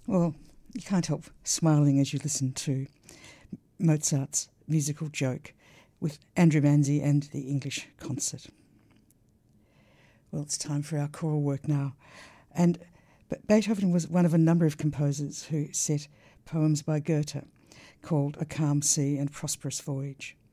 Well, you can't help smiling as you listen to Mozart's musical joke with Andrew Manzi and the English Concert. Well, it's time for our choral work now. But Beethoven was one of a number of composers who set poems by Goethe called A Calm Sea and Prosperous Voyage.